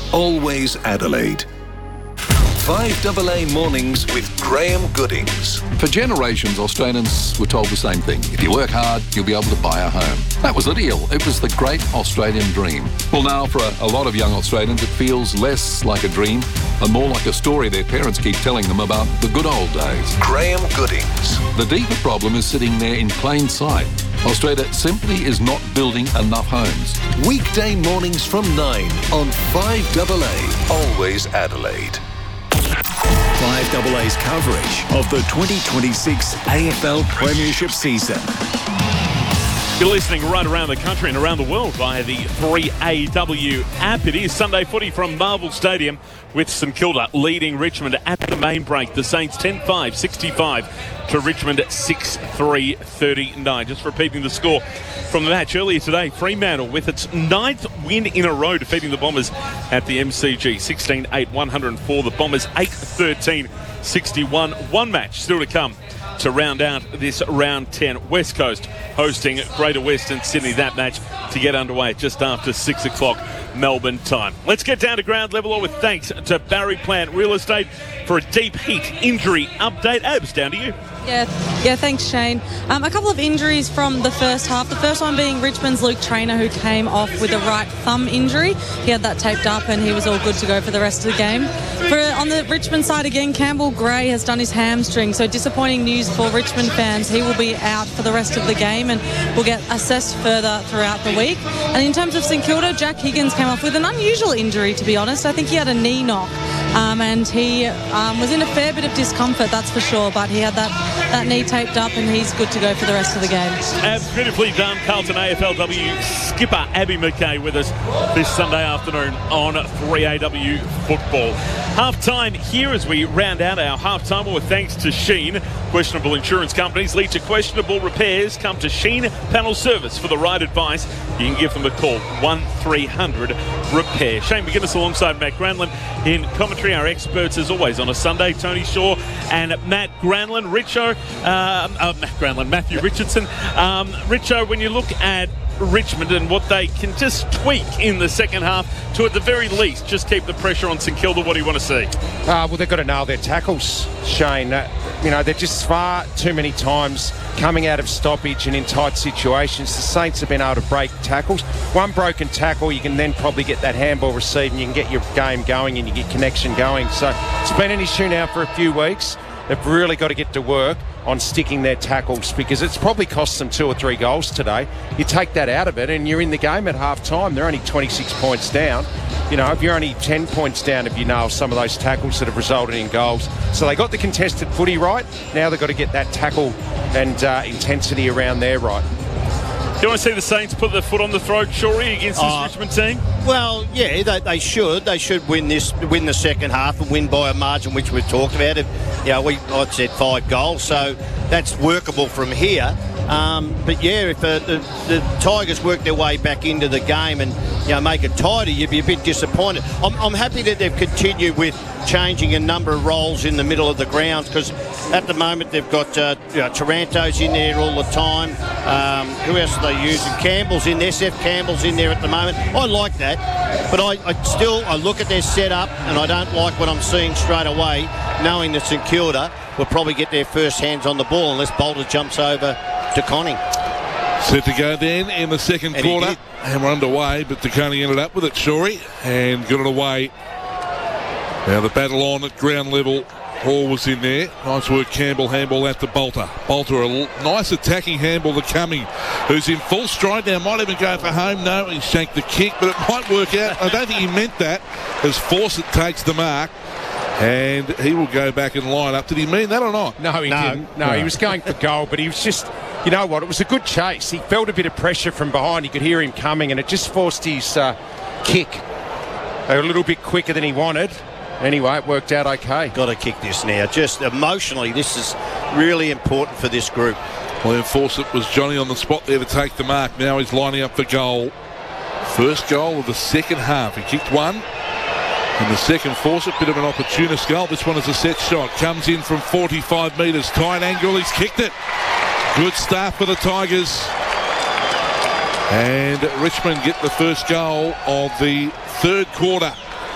Always Adelaide. 5AA Mornings with Graham Goodings. For generations, Australians were told the same thing. If you work hard, you'll be able to buy a home. That was the deal. It was the great Australian dream. Well, now, for a lot of young Australians, it feels less like a dream and more like a story their parents keep telling them about the good old days. Graham Goodings. The deeper problem is sitting there in plain sight. Australia simply is not building enough homes. Weekday mornings from 9 on 5AA. Always Adelaide. 5AA's coverage of the 2026 AFL Premiership season. You're listening right around the country and around the world via the 3AW app. It is Sunday footy from Marvel Stadium with St Kilda leading Richmond at the main break. The Saints 10-5, 65 to Richmond 6-3, 39. Just repeating the score from the match earlier today. Fremantle with its 9th win in a row, defeating the Bombers at the MCG. 16-8, 104. The Bombers 8-13, 61. One match still to come to round out this round 10. West Coast hosting Greater Western Sydney. That match to get underway just after 6 o'clock Melbourne time. Let's get down to ground level with thanks to Barry Plant Real Estate for a deep heat injury update. Abs, down to you. Yeah, thanks, Shane. A couple of injuries from the first half. The first one being Richmond's Luke Traynor, who came off with a right thumb injury. He had that taped up and he was all good to go for the rest of the game. On the Richmond side again, Campbell Gray has done his hamstring, so disappointing news for Richmond fans. He will be out for the rest of the game and will get assessed further throughout the week. And in terms of St Kilda, Jack Higgins came off with an unusual injury, to be honest. I think he had a knee knock. And he was in a fair bit of discomfort, that's for sure, but he had that knee taped up and he's good to go for the rest of the game. Beautifully done. Carlton AFLW skipper Abby McKay with us this Sunday afternoon on 3AW Football. Half-time here as we round out our half-time with thanks to Sheen. Questionable insurance companies lead to questionable repairs. Come to Sheen Panel Service for the right advice. You can give them a call, 1300-REPAIR. Shane McGuinness alongside Matt Granlund in commentary. Our experts, as always, on a Sunday, Tony Shaw and Matt Granlund. Matthew Richardson. Richo, when you look at Richmond and what they can just tweak in the second half to, at the very least, just keep the pressure on St Kilda, what do you want to see? Well, they've got to nail their tackles, Shane. They're just far too many times coming out of stoppage and in tight situations. The Saints have been able to break tackles. One broken tackle, you can then probably get that handball received and you can get your game going and you get connection going. So it's been an issue now for a few weeks. They've really got to get to work on sticking their tackles because it's probably cost them 2 or 3 goals today. You take that out of it and you're in the game at half-time. They're only 26 points down. If you're only 10 points down if you nail some of those tackles that have resulted in goals. So they got the contested footy right. Now they've got to get that tackle and intensity around there right. Do you want to see the Saints put their foot on the throat, Shorey, against this Richmond team? Well, yeah, they should. They should win the second half and win by a margin, which we've talked about. I'd said 5 goals, so that's workable from here. But yeah, if the Tigers work their way back into the game and make it tighter, you'd be a bit disappointed. I'm happy that they've continued with changing a number of roles in the middle of the grounds because at the moment they've got Taranto's in there all the time. Who else are they using? Campbell's in there. Seth Campbell's in there at the moment. I like that, but I look at their setup and I don't like what I'm seeing straight away, knowing that St Kilda will probably get their first hands on the ball unless Bolter jumps over to Conning. Set to go then in the second quarter. And we're underway, but DeConey ended up with it, Shorey, and got it away. Now the battle on at ground level. Hall was in there. Nice work, Campbell. Handball out to Bolter. Bolter, a nice attacking handball to Cumming, who's in full stride now. Might even go for home. No, he shanked the kick, but it might work out. I don't think he meant that as Fawcett takes the mark. And he will go back and line up. Did he mean that or not? No, he didn't. No, he was going for goal, but he was just, you know what, it was a good chase. He felt a bit of pressure from behind. You could hear him coming, and it just forced his kick a little bit quicker than he wanted. Anyway, it worked out okay. Got to kick this now. Just emotionally, this is really important for this group. Well, then Fawcett was Johnny on the spot there to take the mark. Now he's lining up for goal. First goal of the second half. He kicked one. And the second, Fawcett, bit of an opportunist goal. This one is a set shot. Comes in from 45 metres. Tight angle. He's kicked it. Good start for the Tigers. And Richmond get the first goal of the third quarter.